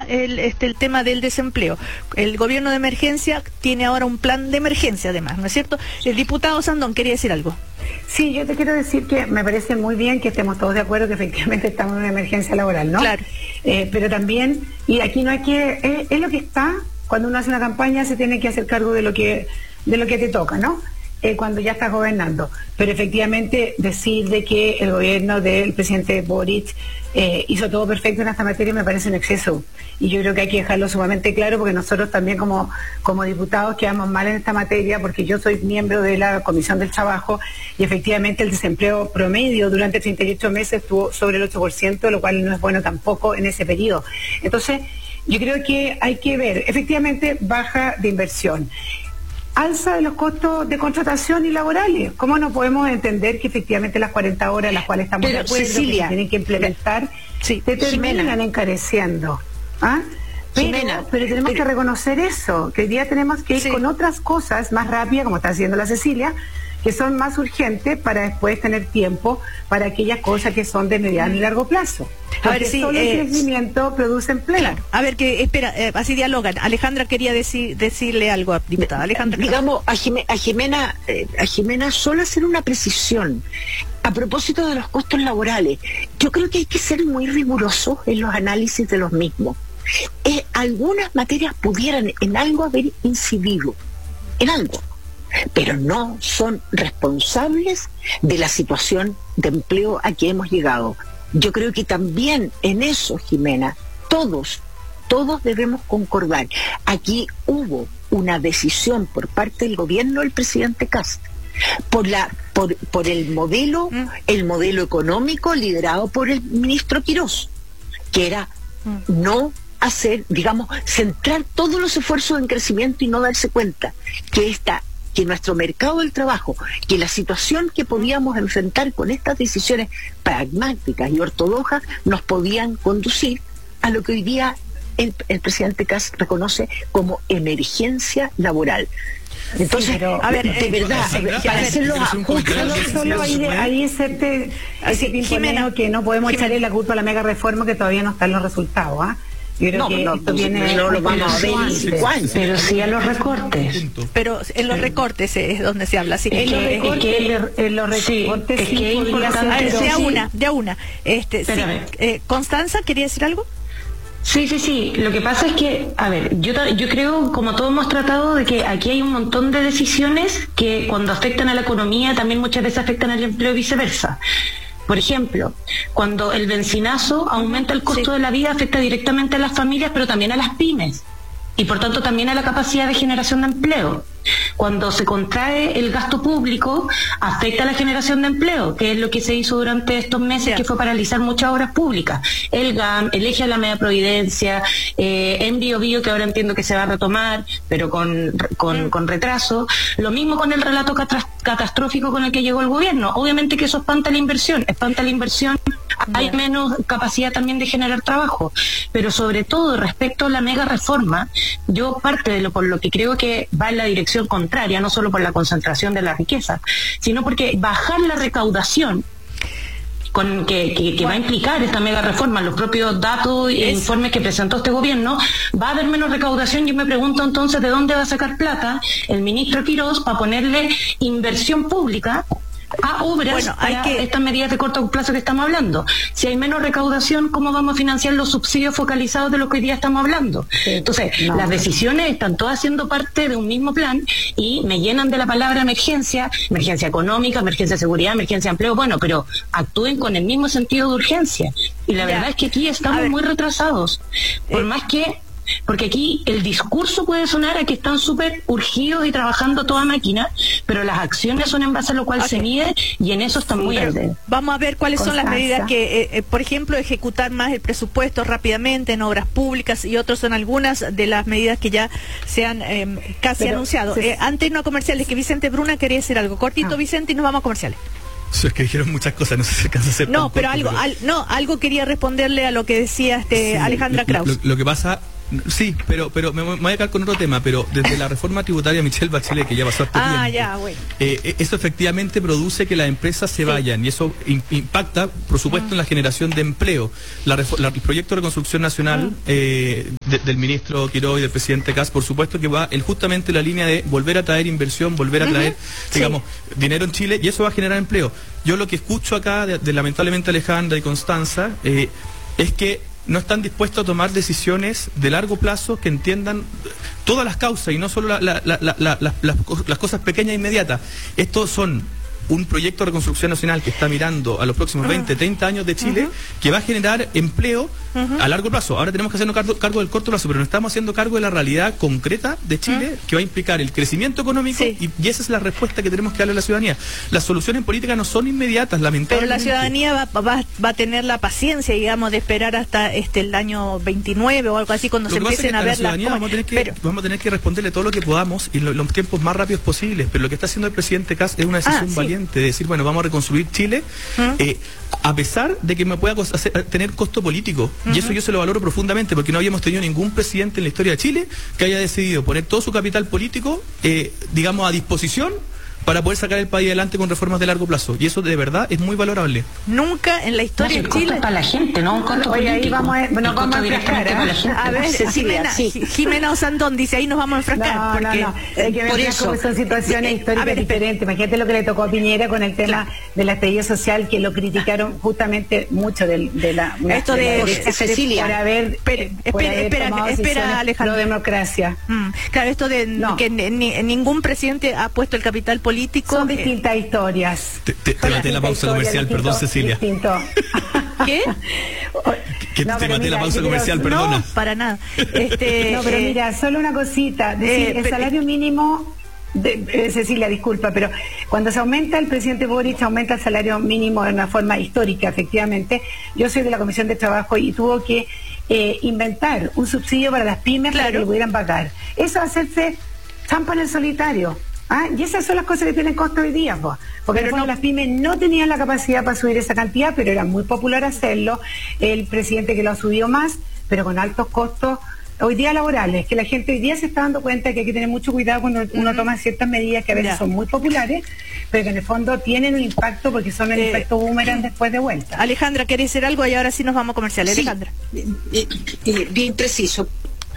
el tema del desempleo. El gobierno de emergencia tiene ahora un plan de emergencia además, ¿no es cierto? El diputado Sandón quería decir algo. Sí, yo te quiero decir que me parece muy bien que estemos todos de acuerdo que efectivamente estamos en una emergencia laboral, ¿no? Claro. Pero también, y aquí no hay que, es lo que está, cuando uno hace una campaña se tiene que hacer cargo de lo que te toca, ¿no? Cuando ya estás gobernando. Pero efectivamente decir de que el gobierno del presidente Boric hizo todo perfecto en esta materia me parece un exceso. Y yo creo que hay que dejarlo sumamente claro porque nosotros también como diputados quedamos mal en esta materia porque yo soy miembro de la Comisión del Trabajo y efectivamente el desempleo promedio durante 38 meses estuvo sobre el 8%, lo cual no es bueno tampoco en ese periodo. Entonces, yo creo que hay que ver, efectivamente, baja de inversión. Alza de los costos de contratación y laborales. ¿Cómo no podemos entender que efectivamente las 40 horas, las cuales estamos de acuerdo, Cecilia, que tienen que implementar, te terminan encareciendo? ¿Ah? Pero tenemos que reconocer eso, que hoy día tenemos que ir con otras cosas más rápidas, como está haciendo la Cecilia, que son más urgentes para después tener tiempo para aquellas cosas que son de mediano y largo plazo. A ver, solo el crecimiento produce empleo. Claro. A ver, así dialogan. Alejandra quería decirle algo a diputada. Alejandra. Digamos, a Jimena solo hacer una precisión. A propósito de los costos laborales, yo creo que hay que ser muy rigurosos en los análisis de los mismos. Algunas materias pudieran en algo haber incidido, en algo, pero no son responsables de la situación de empleo a que hemos llegado. Yo creo que también en eso, Jimena, todos debemos concordar. Aquí hubo una decisión por parte del gobierno del presidente Kast por el modelo económico liderado por el ministro Quirós, que era no hacer, digamos, centrar todos los esfuerzos en crecimiento y no darse cuenta que nuestro mercado del trabajo, que la situación que podíamos enfrentar con estas decisiones pragmáticas y ortodoxas nos podían conducir a lo que hoy día el presidente Kast reconoce como emergencia laboral. Entonces, a ver, de verdad, para hacer los ajustes, solo ahí ese Jimena, que no podemos echarle la culpa a la mega reforma que todavía no están los resultados, ¿ah? Yo creo que esto viene, no lo vamos a ver igual, pero sí a los recortes. Pero en los recortes es donde se habla, sí. En los recortes sí podría ser. A ver, de una. Constanza, ¿quería decir algo? Sí. Lo que pasa es que, a ver, yo creo, como todos hemos tratado, de que aquí hay un montón de decisiones que cuando afectan a la economía también muchas veces afectan al empleo y viceversa. Por ejemplo, cuando el bencinazo aumenta el costo de la vida, afecta directamente a las familias, pero también a las pymes, y por tanto también a la capacidad de generación de empleo. Cuando se contrae el gasto público, afecta a la generación de empleo, que es lo que se hizo durante estos meses, que fue paralizar muchas obras públicas. El GAM, el eje a la media providencia, en Biobío, que ahora entiendo que se va a retomar, pero con retraso. Lo mismo con el relato catastrófico con el que llegó el gobierno. Obviamente que eso espanta la inversión, hay menos capacidad también de generar trabajo, pero sobre todo respecto a la mega reforma, yo por lo que creo que va en la dirección contraria, no solo por la concentración de la riqueza, sino porque bajar la recaudación que va a implicar esta mega reforma, los propios datos e informes que presentó este gobierno, va a haber menos recaudación. Yo me pregunto entonces de dónde va a sacar plata el ministro Quirós para ponerle inversión pública a obras estas medidas de corto plazo que estamos hablando. Si hay menos recaudación, ¿cómo vamos a financiar los subsidios focalizados de los que hoy día estamos hablando? Entonces, las decisiones están todas siendo parte de un mismo plan y me llenan de la palabra emergencia económica, emergencia de seguridad, emergencia de empleo, bueno, pero actúen con el mismo sentido de urgencia. Y la verdad es que aquí estamos muy retrasados. Por más que porque aquí el discurso puede sonar a que están súper urgidos y trabajando toda máquina, pero las acciones son en base a lo cual se mide y en eso están muy altos. Vamos a ver cuáles son las medidas que, por ejemplo, ejecutar más el presupuesto rápidamente en obras públicas, y otros son algunas de las medidas que ya se han casi anunciado. Antes de irnos a comerciales, que Vicente Bruna quería decir algo. Cortito, Vicente, y nos vamos a comerciales. Es que dijeron muchas cosas, no sé si alcanza a ser. No, pero algo quería responderle a lo que decía Alejandra Kraus. Lo que pasa Sí, pero me voy a quedar con otro tema, pero desde la reforma tributaria Michelle Bachelet, que ya pasó este tiempo, bueno. Eso efectivamente produce que las empresas se vayan, y eso impacta, por supuesto, en la generación de empleo. El proyecto de reconstrucción nacional del ministro Quiroga y del presidente Kast, por supuesto que va justamente en la línea de volver a traer inversión, volver a traer, digamos, dinero en Chile, y eso va a generar empleo. Yo lo que escucho acá de lamentablemente Alejandra y Constanza es que no están dispuestos a tomar decisiones de largo plazo que entiendan todas las causas y no solo las cosas pequeñas e inmediatas. Estos son un proyecto de reconstrucción nacional que está mirando a los próximos 20, 30 años de Chile, que va a generar empleo a largo plazo. Ahora tenemos que hacernos cargo del corto plazo, pero no estamos haciendo cargo de la realidad concreta de Chile, que va a implicar el crecimiento económico, y esa es la respuesta que tenemos que darle a la ciudadanía. Las soluciones políticas no son inmediatas, lamentablemente. Pero la ciudadanía va a tener la paciencia, digamos, de esperar hasta el año 29 o algo así, cuando se empiecen a ver las cosas. Vamos a tener que responderle todo lo que podamos y los tiempos más rápidos posibles, pero lo que está haciendo el presidente Kast es una decisión valiente, de decir, bueno, vamos a reconstruir Chile, a pesar de que me pueda tener costo político, y eso yo se lo valoro profundamente, porque no habíamos tenido ningún presidente en la historia de Chile que haya decidido poner todo su capital político, digamos, a disposición para poder sacar el país adelante con reformas de largo plazo, y eso de verdad es muy valorable. Nunca en la historia de Chile. Para la gente, no un costo político. Ahí vamos a enfrascar, a ver, Jimena Osandón dice, ahí nos vamos a enfrascar. No. Hay que ver cómo son situaciones históricas diferentes. Imagínate lo que le tocó a Piñera con el tema de la estallido social, que lo criticaron justamente mucho de la Cecilia. Por haber espera, Alejandro. Pro democracia. Claro, esto de que ningún presidente ha puesto el capital político. Son distintas historias. Te maté la pausa comercial, perdón, Cecilia. ¿Qué? Te maté la pausa comercial, perdona. No, para nada. No, pero mira, solo una cosita. El salario mínimo, Cecilia, disculpa, pero cuando se aumenta, el presidente Boric aumenta el salario mínimo de una forma histórica, efectivamente. Yo soy de la Comisión de Trabajo y tuvo que inventar un subsidio para las pymes, para que lo pudieran pagar. Eso es hacerse trampa en el solitario. Y esas son las cosas que tienen costo hoy día, porque en las pymes no tenían la capacidad para subir esa cantidad, pero era muy popular hacerlo. El presidente que lo ha subido más, pero con altos costos hoy día laborales, que la gente hoy día se está dando cuenta que hay que tener mucho cuidado cuando uno toma ciertas medidas que a veces son muy populares, pero que en el fondo tienen un impacto, porque son el impacto boomerang después de vuelta. Alejandra, ¿querés decir algo? Y ahora sí nos vamos a comerciales. Sí, Alejandra. Bien preciso.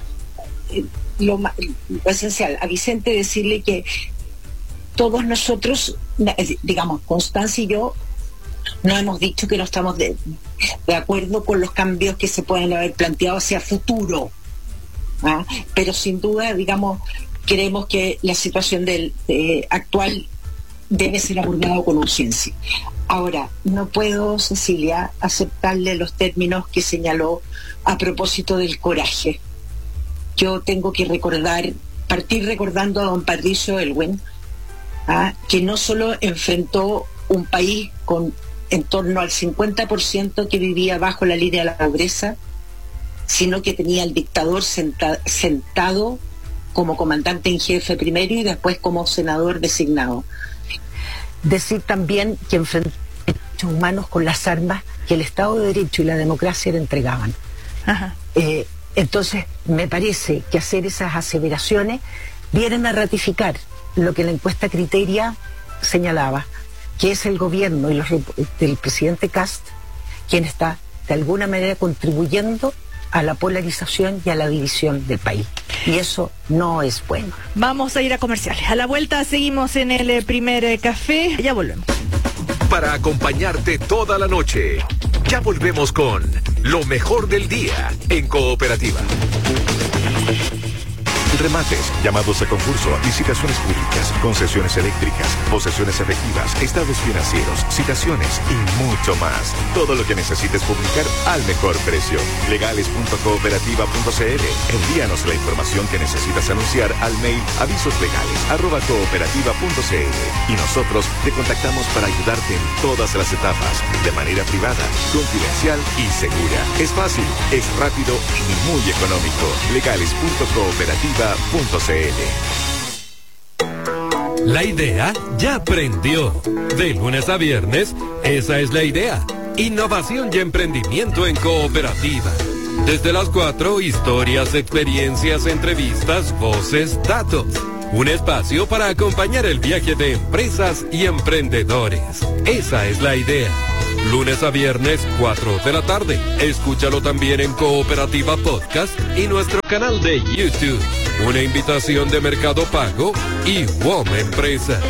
Lo esencial, a Vicente decirle que todos nosotros, digamos, Constanza y yo, no hemos dicho que no estamos de acuerdo con los cambios que se pueden haber planteado hacia futuro, pero sin duda, digamos, creemos que la situación actual debe ser abordada con urgencia. Ahora, no puedo, Cecilia, aceptarle los términos que señaló a propósito del coraje. Yo tengo que partir recordando a don Patricio Elwin, que no solo enfrentó un país con en torno al 50% que vivía bajo la línea de la pobreza, sino que tenía al dictador sentado como comandante en jefe primero y después como senador designado. Decir también que enfrentó derechos humanos con las armas que el Estado de Derecho y la democracia le entregaban. Entonces, me parece que hacer esas aseveraciones vienen a ratificar lo que la encuesta Criteria señalaba, que es el gobierno y del presidente Kast quien está de alguna manera contribuyendo a la polarización y a la división del país. Y eso no es bueno. Vamos a ir a comerciales. A la vuelta seguimos en el primer café. Ya volvemos. Para acompañarte toda la noche. Ya volvemos con lo mejor del día en Cooperativa. Remates, llamados a concurso, licitaciones públicas, concesiones eléctricas, posesiones efectivas, estados financieros, citaciones y mucho más. Todo lo que necesites publicar al mejor precio. Legales.cooperativa.cl. Envíanos la información que necesitas anunciar al mail avisoslegales@cooperativa.cl y nosotros te contactamos para ayudarte en todas las etapas, de manera privada, confidencial y segura. Es fácil, es rápido y muy económico. Legales.cooperativa.cl. La idea ya prendió. De lunes a viernes, esa es la idea. Innovación y emprendimiento en Cooperativa. Desde las 4, historias, experiencias, entrevistas, voces, datos. Un espacio para acompañar el viaje de empresas y emprendedores. Esa es la idea. Lunes a viernes, 4 de la tarde. Escúchalo también en Cooperativa Podcast y nuestro canal de YouTube. Una invitación de Mercado Pago y WOM Empresas.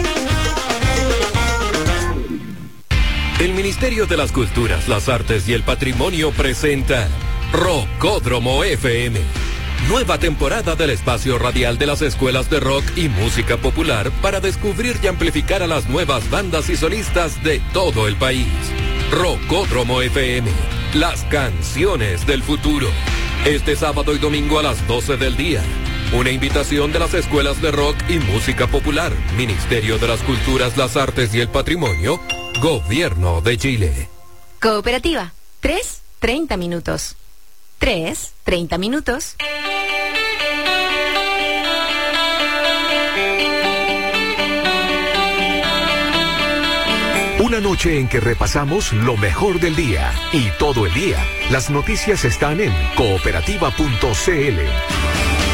El Ministerio de las Culturas, las Artes y el Patrimonio presenta Rockódromo FM. Nueva temporada del espacio radial de las escuelas de rock y música popular para descubrir y amplificar a las nuevas bandas y solistas de todo el país. Rockódromo FM, las canciones del futuro. Este sábado y domingo a las 12 del día. Una invitación de las escuelas de rock y música popular, Ministerio de las Culturas, las Artes y el Patrimonio, Gobierno de Chile. Cooperativa, 3:30 minutos. 3:30 minutos. Una noche en que repasamos lo mejor del día y todo el día. Las noticias están en cooperativa.cl.